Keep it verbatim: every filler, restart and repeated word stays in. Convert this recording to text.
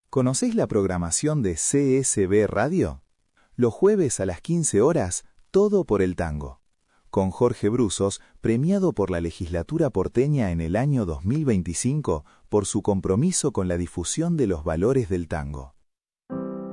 ¿Conocéis la programación de C S B Radio? Los jueves a las quince horas, Todo por el Tango. Con Jorge Bruzos, premiado por la legislatura porteña en el año dos mil veinticinco por su compromiso con la difusión de los valores del tango.